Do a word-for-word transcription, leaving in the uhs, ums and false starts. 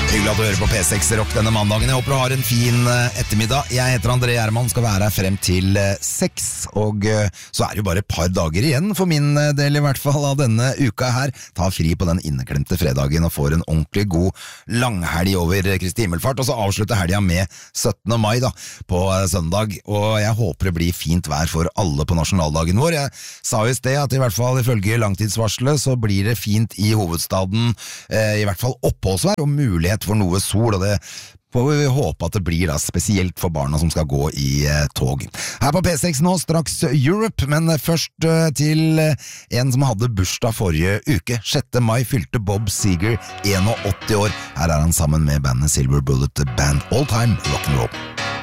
Hyggelig at du hører på P seks Rock denne mandagen. Jeg håper du har en fin ettermiddag. Jeg heter André Gjerman, skal være her frem til seks. Og så er det jo bare et par dager igjen, for min del i hvert fall, av denne uka her. Ta fri på den inneklemte fredagen og får en ordentlig god langhelg over Kristi himmelfart. Og så avslutter helga med syttende mai da, på søndag. Og jeg håper det blir fint vær for alle på nasjonaldagen vår. Jeg sa jo i sted at i hvert fall ifølge langtidsvarselet så blir det fint i hovedstaden, i hvert fall oppholdsvær og mulighet for noe sol, og det får vi håpe at det blir da, spesielt for barna som skal gå i eh, tog. Her på P seks nå, straks Europe, men først eh, til en som hadde bursdag forrige uke. sjette mai fylte Bob Seger åttién år. Her er han sammen med bandet Silver Bullet Band, All Time Rock'n'Roll.